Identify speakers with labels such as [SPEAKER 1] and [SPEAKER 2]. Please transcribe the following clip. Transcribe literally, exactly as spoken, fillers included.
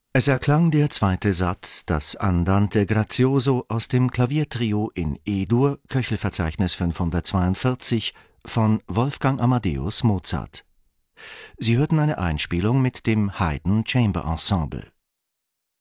[SPEAKER 1] Es erklang der zweite Satz, das Andante grazioso aus dem Klaviertrio in E-Dur, Köchelverzeichnis fünfhundertzweiundvierzig, von Wolfgang Amadeus Mozart. Sie hörten eine Einspielung mit dem Haydn Chamber Ensemble.